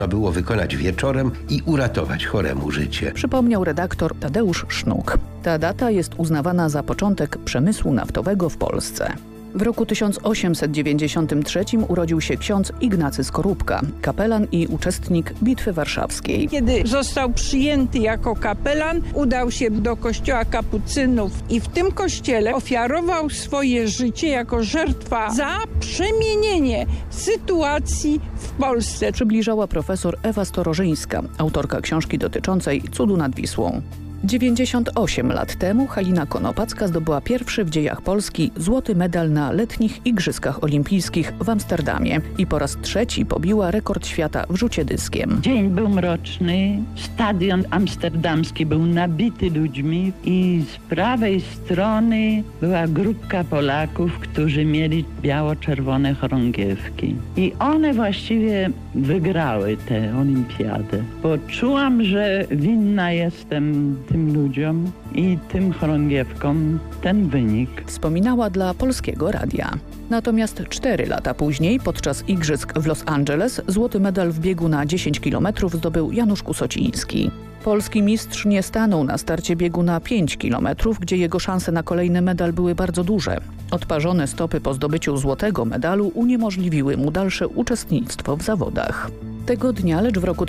było wykonać wieczorem i uratować choremu życie. Przypomniał redaktor Tadeusz Sznuk. Ta data jest uznawana za początek przemysłu naftowego w Polsce. W roku 1893 urodził się ksiądz Ignacy Skorupka, kapelan i uczestnik Bitwy Warszawskiej. Kiedy został przyjęty jako kapelan, udał się do kościoła kapucynów i w tym kościele ofiarował swoje życie jako żertwa za przemienienie sytuacji w Polsce. Przybliżała profesor Ewa Storożyńska, autorka książki dotyczącej cudu nad Wisłą. 98 lat temu Halina Konopacka zdobyła pierwszy w dziejach Polski złoty medal na letnich Igrzyskach Olimpijskich w Amsterdamie i po raz trzeci pobiła rekord świata w rzucie dyskiem. Dzień był mroczny, stadion amsterdamski był nabity ludźmi i z prawej strony była grupka Polaków, którzy mieli biało-czerwone chorągiewki. I one właściwie wygrały tę olimpiadę. Poczułam, że winna jestem tym ludziom i tym chorągiewkom ten wynik. Wspominała dla Polskiego Radia. Natomiast 4 lata później, podczas igrzysk w Los Angeles, złoty medal w biegu na 10 km zdobył Janusz Kusociński. Polski mistrz nie stanął na starcie biegu na 5 km, gdzie jego szanse na kolejny medal były bardzo duże. Odparzone stopy po zdobyciu złotego medalu uniemożliwiły mu dalsze uczestnictwo w zawodach. Tego dnia, lecz w roku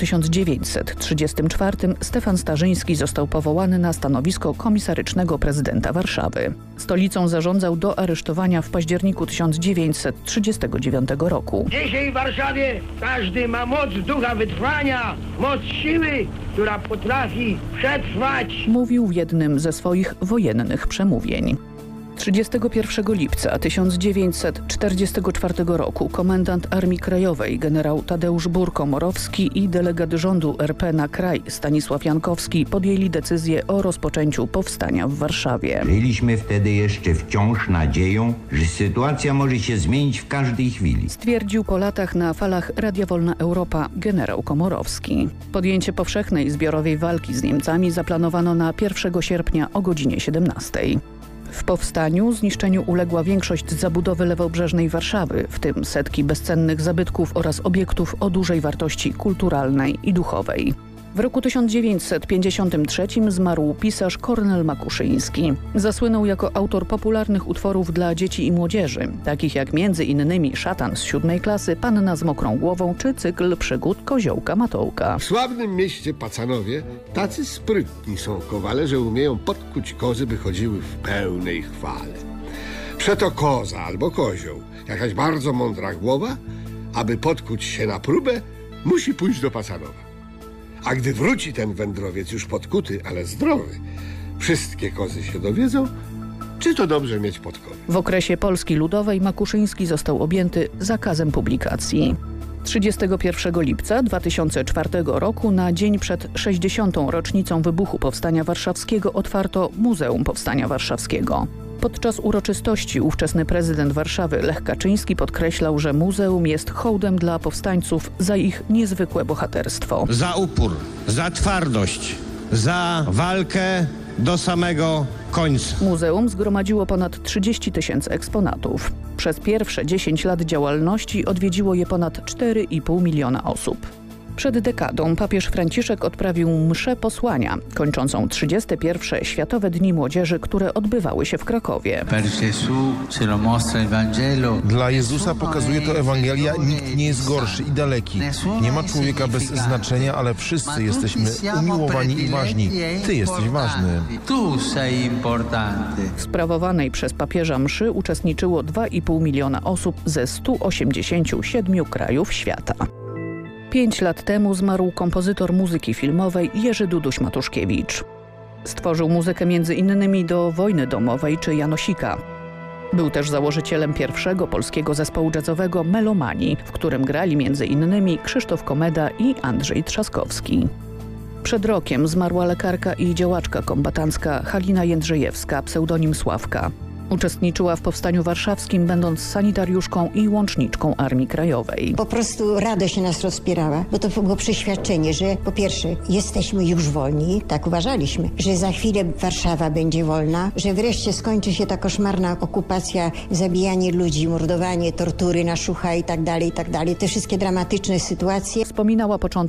1934 Stefan Starzyński został powołany na stanowisko komisarycznego prezydenta Warszawy. Stolicą zarządzał do aresztowania w październiku 1939 roku. Dzisiaj w Warszawie każdy ma moc ducha wytrwania, moc siły, która potrafi przetrwać. Mówił w jednym ze swoich wojennych przemówień. 31 lipca 1944 roku komendant Armii Krajowej generał Tadeusz Bur-Komorowski i delegat rządu RP na kraj Stanisław Jankowski podjęli decyzję o rozpoczęciu powstania w Warszawie. Żyliśmy wtedy jeszcze wciąż nadzieją, że sytuacja może się zmienić w każdej chwili. Stwierdził po latach na falach Radia Wolna Europa generał Komorowski. Podjęcie powszechnej zbiorowej walki z Niemcami zaplanowano na 1 sierpnia o godzinie 17. W powstaniu zniszczeniu uległa większość zabudowy lewobrzeżnej Warszawy, w tym setki bezcennych zabytków oraz obiektów o dużej wartości kulturalnej i duchowej. W roku 1953 zmarł pisarz Kornel Makuszyński. Zasłynął jako autor popularnych utworów dla dzieci i młodzieży, takich jak m.in. Szatan z 7 klasy, Panna z mokrą głową czy cykl przygód Koziołka Matołka. W sławnym mieście Pacanowie tacy sprytni są kowale, że umieją podkuć kozy, by chodziły w pełnej chwale. Przeto koza albo kozioł, jakaś bardzo mądra głowa, aby podkuć się na próbę, musi pójść do Pacanowa. A gdy wróci ten wędrowiec już podkuty, ale zdrowy, wszystkie kozy się dowiedzą, czy to dobrze mieć podkowy. W okresie Polski Ludowej Makuszyński został objęty zakazem publikacji. 31 lipca 2004 roku, na dzień przed 60. rocznicą wybuchu Powstania Warszawskiego, otwarto Muzeum Powstania Warszawskiego. Podczas uroczystości ówczesny prezydent Warszawy Lech Kaczyński podkreślał, że muzeum jest hołdem dla powstańców za ich niezwykłe bohaterstwo. Za upór, za twardość, za walkę do samego końca. Muzeum zgromadziło ponad 30 000 eksponatów. Przez pierwsze 10 lat działalności odwiedziło je ponad 4,5 miliona osób. Przed dekadą papież Franciszek odprawił mszę posłania, kończącą 31. Światowe Dni Młodzieży, które odbywały się w Krakowie. Dla Jezusa pokazuje to Ewangelia, nikt nie jest gorszy i daleki. Nie ma człowieka bez znaczenia, ale wszyscy jesteśmy umiłowani i ważni. Ty jesteś ważny. W sprawowanej przez papieża mszy uczestniczyło 2,5 miliona osób ze 187 krajów świata. 5 lat temu zmarł kompozytor muzyki filmowej Jerzy Duduś-Matuszkiewicz. Stworzył muzykę m.in. do Wojny domowej czy Janosika. Był też założycielem pierwszego polskiego zespołu jazzowego Melomani, w którym grali m.in. Krzysztof Komeda i Andrzej Trzaskowski. Przed rokiem zmarła lekarka i działaczka kombatancka Halina Jędrzejewska, pseudonim Sławka. Uczestniczyła w Powstaniu Warszawskim, będąc sanitariuszką i łączniczką Armii Krajowej. Po prostu radość nas rozpierała, bo to było przeświadczenie, że po pierwsze jesteśmy już wolni, tak uważaliśmy, że za chwilę Warszawa będzie wolna, że wreszcie skończy się ta koszmarna okupacja, zabijanie ludzi, mordowanie, tortury na Szucha i tak dalej, te wszystkie dramatyczne sytuacje. Wspominała początek